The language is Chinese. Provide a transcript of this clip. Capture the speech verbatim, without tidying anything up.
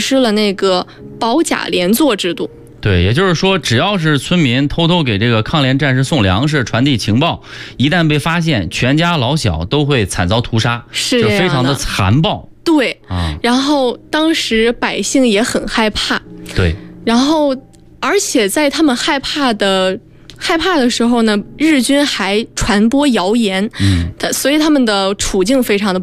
施了那个保甲连坐制度。 对，也就是说，只要是村民偷偷给这个抗联战士送粮食、传递情报，一旦被发现，全家老小都会惨遭屠杀， 是就非常的残暴。 对啊， 然后当时百姓也很害怕。 对， 然后而且在他们害怕的害怕的时候呢，日军还传播谣言， 嗯， 所以他们的处境非常的